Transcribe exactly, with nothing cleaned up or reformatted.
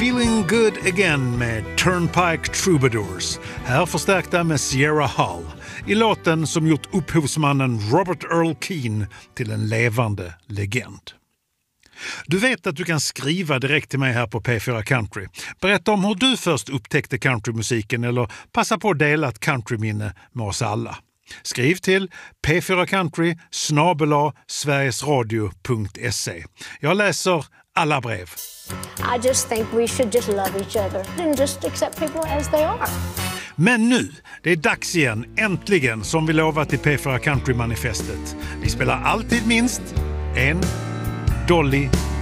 Feeling Good Again med Turnpike Troubadours. Här förstärkta med Sierra Hull. I låten som gjort upphovsmannen Robert Earl Keen till en levande legend. Du vet att du kan skriva direkt till mig här på P fyra Country. Berätta om hur du först upptäckte countrymusiken eller passa på att dela ett countryminne med oss alla. Skriv till p fyra country snabel-a sverigesradio punkt se. Jag läser alla brev. I just think we should just love each other and just accept people as they are. Men nu, det är dags igen, äntligen, som vi lovat i P fyra Country-manifestet. Vi spelar alltid minst en Dolly